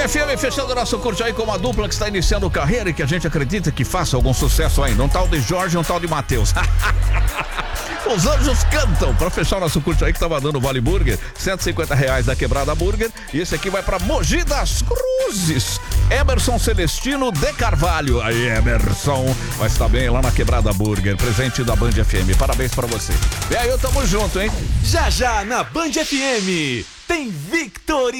FM fechando nosso curso aí com uma dupla que está iniciando carreira e que a gente acredita que faça algum sucesso ainda. Um tal de Jorge e um tal de Matheus. Os anjos cantam pra fechar nosso curso aí que tava dando Vale Burger, R$150 da Quebrada Burger. E esse aqui vai pra Mogi das Cruzes. Emerson Celestino de Carvalho. Aí, Emerson, vai estar bem lá na Quebrada Burger, presente da Band FM. Parabéns pra você. E aí, tamo junto, hein? Já na Band FM tem Victor